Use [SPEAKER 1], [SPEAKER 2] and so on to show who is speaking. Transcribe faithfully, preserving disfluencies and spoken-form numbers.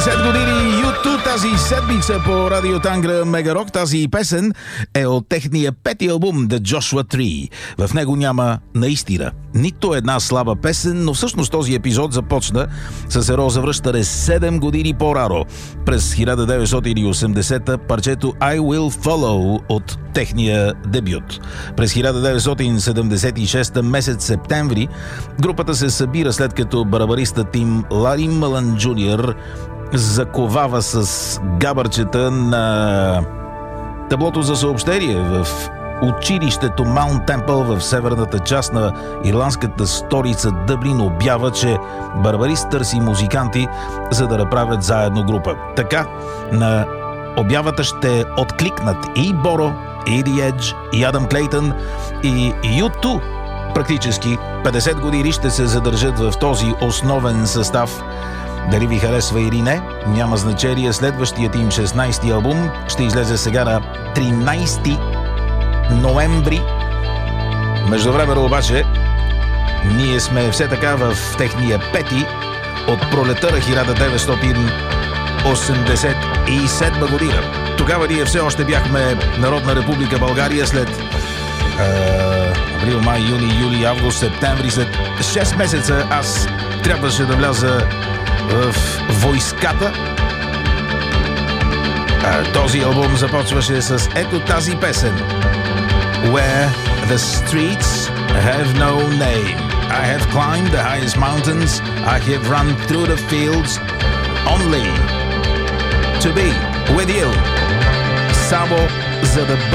[SPEAKER 1] петдесет години юту тази седмица по Радио Тангра Мегарок. Тази песен е от техния пети албум The Joshua Tree. В него няма наистина нито една слаба песен, но всъщност този епизод започна с едно завръщане седем години по-рано. През хиляда деветстотин и осемдесета парчето I Will Follow от техния дебют. През хиляда деветстотин седемдесет и шеста месец септември групата се събира, след като барабариста Тим Лари Мълън Джуниор заковава с габърчета на таблото за съобщение в училището Маунт Темпъл в северната част на ирландската столица Дъблин обява, че барбарист търси музиканти, за да направят заедно група. Така на обявата ще откликнат и Боро, и The Edge, и Адам Клейтън, и юту. Практически петдесет години ще се задържат в този основен състав. Дали ви харесва или не, няма значение. Следващият им шестнайсти албум ще излезе сега на тринайсети ноември. Междувременно обаче ние сме все така в техния пети от пролета на хиляда деветстотин осемдесет и седма година. Тогава ние все още бяхме Народна република България. След е, април, май, юни, юли, август, септември, след шест месеца аз трябваше да вляза в войската. А, този албум започваше с ето тази песен Where the streets have no name. I have climbed the highest mountains. I have run through the fields only to be with you. Само за да бъда